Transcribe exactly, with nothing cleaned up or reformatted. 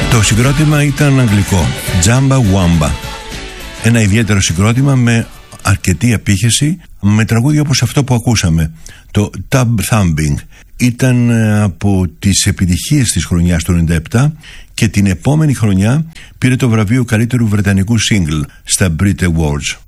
Το συγκρότημα ήταν αγγλικό, Jamba Wamba. Ένα ιδιαίτερο συγκρότημα με αρκετή απήχηση, με τραγούδια όπως αυτό που ακούσαμε, το Tub Thumping. Ήταν από τις επιτυχίες της χρονιάς του ενενήντα επτά και την επόμενη χρονιά πήρε το βραβείο καλύτερου βρετανικού single στα Brit Awards.